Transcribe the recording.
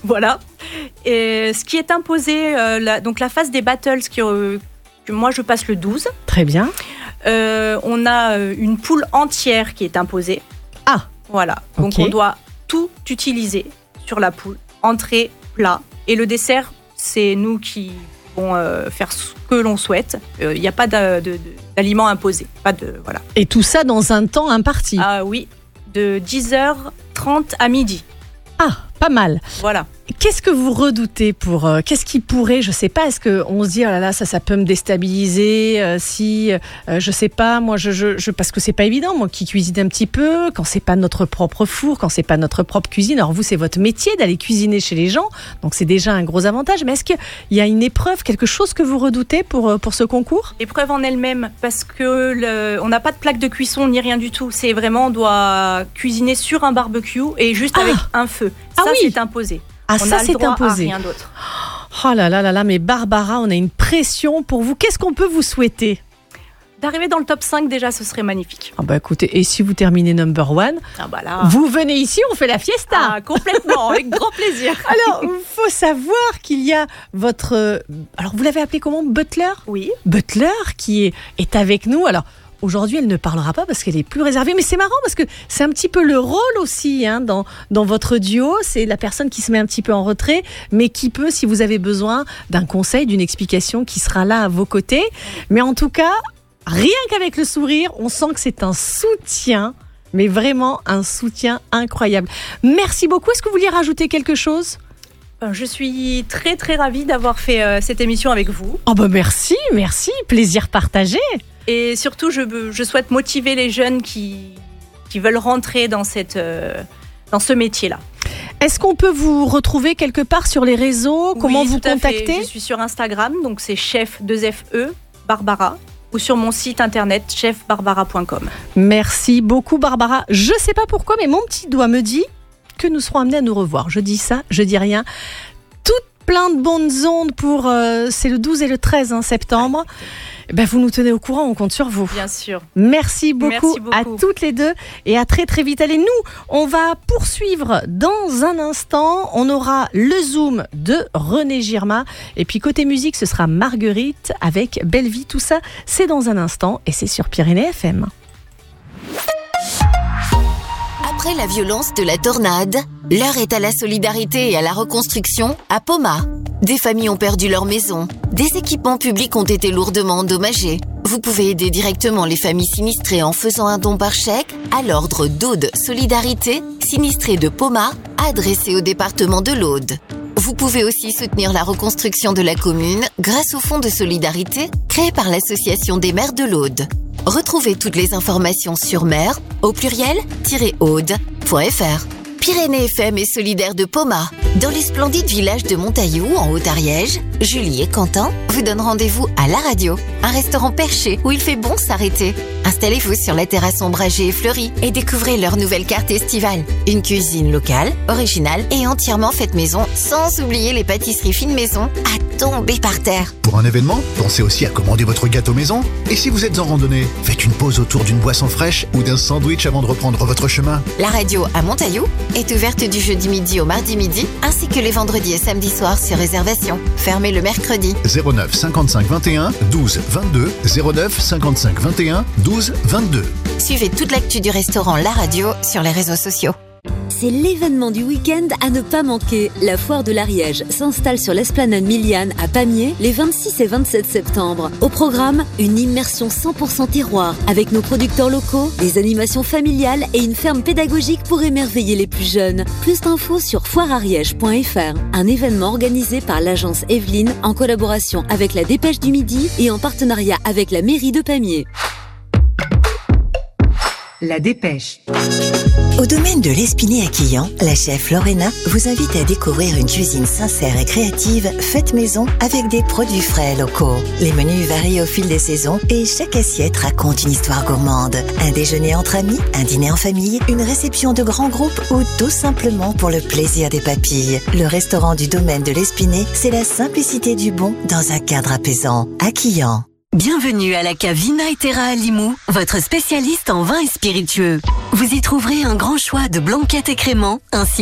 Voilà. Et ce qui est imposé, donc la phase des battles, que moi je passe le 12. Très bien. On a une poule entière qui est imposée. Ah. Voilà. Donc Okay. on doit tout utiliser sur la poule. Entrée, plat. Et le dessert, c'est nous qui vont faire ce que l'on souhaite. Il n'y a pas d'aliments imposés. Voilà. Et tout ça dans un temps imparti. Ah oui, de 10h30 à midi. Ah, pas mal. Voilà. Qu'est-ce que vous redoutez qu'est-ce qui pourrait, je sais pas, est-ce qu'on se dit oh là là ça peut me déstabiliser si je sais pas moi je parce que c'est pas évident moi qui cuisine un petit peu quand c'est pas notre propre four, quand c'est pas notre propre cuisine. Alors vous c'est votre métier d'aller cuisiner chez les gens, donc c'est déjà un gros avantage. Mais est-ce qu'il y a une épreuve, quelque chose que vous redoutez pour ce concours? L'épreuve en elle-même, parce que on n'a pas de plaque de cuisson ni rien du tout. C'est vraiment on doit cuisiner sur un barbecue et juste avec un feu. Ça oui. C'est imposé. Ah, on ça, a le c'est droit imposé. à rien d'autre. Oh là là là là, mais Barbara, on a une pression pour vous. Qu'est-ce qu'on peut vous souhaiter? D'arriver dans le top 5, déjà, ce serait magnifique. Ah bah écoutez, et si vous terminez number 1, là. vous venez ici, on fait la fiesta. Ah, complètement, avec grand plaisir. Alors, il faut savoir qu'il y a votre... alors, vous l'avez appelé comment? Butler? Oui. Butler qui est avec nous. Alors, aujourd'hui, elle ne parlera pas parce qu'elle est plus réservée. Mais c'est marrant parce que c'est un petit peu le rôle aussi dans votre duo. C'est la personne qui se met un petit peu en retrait, mais qui peut, si vous avez besoin d'un conseil, d'une explication, qui sera là à vos côtés. Mais en tout cas, rien qu'avec le sourire, on sent que c'est un soutien, mais vraiment un soutien incroyable. Merci beaucoup. Est-ce que vous vouliez rajouter quelque chose ? Je suis très très ravie d'avoir fait cette émission avec vous. Oh bah merci, plaisir partagé. Et surtout, je souhaite motiver les jeunes qui veulent rentrer dans ce métier-là. Est-ce qu'on peut vous retrouver quelque part sur les réseaux? Comment vous contacter? Je suis sur Instagram, donc c'est chef 2FE Barbara, ou sur mon site internet chefbarbara.com. Merci beaucoup Barbara. Je ne sais pas pourquoi, mais mon petit doigt me dit que nous serons amenés à nous revoir. Je dis ça, je dis rien. Plein de bonnes ondes pour... c'est le 12 et le 13 septembre. Vous nous tenez au courant, on compte sur vous. Bien sûr. Merci beaucoup à toutes les deux et à très très vite. Allez, nous, on va poursuivre dans un instant. On aura le Zoom de René Girma. Et puis côté musique, ce sera Marguerite avec Belle Vie. Tout ça, c'est dans un instant et c'est sur Pyrénées FM. Après la violence de la tornade, l'heure est à la solidarité et à la reconstruction à Poma. Des familles ont perdu leur maison. Des équipements publics ont été lourdement endommagés. Vous pouvez aider directement les familles sinistrées en faisant un don par chèque à l'ordre d'Aude Solidarité, sinistré de Poma, adressé au département de l'Aude. Vous pouvez aussi soutenir la reconstruction de la commune grâce au fonds de solidarité créé par l'association des maires de l'Aude. Retrouvez toutes les informations sur maire, au pluriel-aude.fr. Pyrénées FM est solidaire de Poma. Dans les splendides villages de Montaillou, en Haute-Ariège, Julie et Quentin vous donnent rendez-vous à la radio, un restaurant perché où il fait bon s'arrêter. Installez-vous sur la terrasse ombragée et fleurie et découvrez leur nouvelle carte estivale. Une cuisine locale, originale et entièrement faite maison, sans oublier les pâtisseries fines maison à tomber par terre. Pour un événement, pensez aussi à commander votre gâteau maison. Et si vous êtes en randonnée, faites une pause autour d'une boisson fraîche ou d'un sandwich avant de reprendre votre chemin. La radio à Montaillou est ouverte du jeudi midi au mardi midi, ainsi que les vendredis et samedis soirs sur réservation. Fermée le mercredi. 09 55 21 12 22 09 55 21 12 22. Suivez toute l'actu du restaurant La Radio sur les réseaux sociaux. C'est l'événement du week-end à ne pas manquer. La foire de l'Ariège s'installe sur l'esplanade Miliane à Pamiers les 26 et 27 septembre. Au programme, une immersion 100% terroir avec nos producteurs locaux, des animations familiales et une ferme pédagogique pour émerveiller les plus jeunes. Plus d'infos sur foireariège.fr. Un événement organisé par l'agence Evelyne en collaboration avec la Dépêche du Midi et en partenariat avec la mairie de Pamiers. La Dépêche. Au domaine de l'Espiné à Quillan, la chef Lorena vous invite à découvrir une cuisine sincère et créative faite maison avec des produits frais locaux. Les menus varient au fil des saisons et chaque assiette raconte une histoire gourmande. Un déjeuner entre amis, un dîner en famille, une réception de grands groupes ou tout simplement pour le plaisir des papilles. Le restaurant du domaine de l'Espiné, c'est la simplicité du bon dans un cadre apaisant. À Quillan. Bienvenue à la cave Vina et Terra à Limoux, votre spécialiste en vin et spiritueux. Vous y trouverez un grand choix de blanquettes et créments, ainsi